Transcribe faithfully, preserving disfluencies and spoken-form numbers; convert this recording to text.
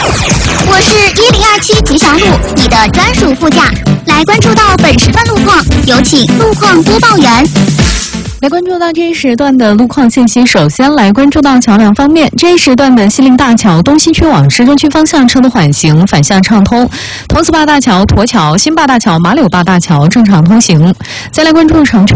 我是一零二七吉祥路，你的专属副驾。来关注到本时段路况，有请路况播报员。 来关注到这一时段的路况信息，首先来关注到桥梁方面，这一时段的西泠大桥东西区往市中区方向车的缓行，反向畅通；铜子坝大桥、驼桥、新坝大桥、马柳坝大桥正常通行。再来关注长春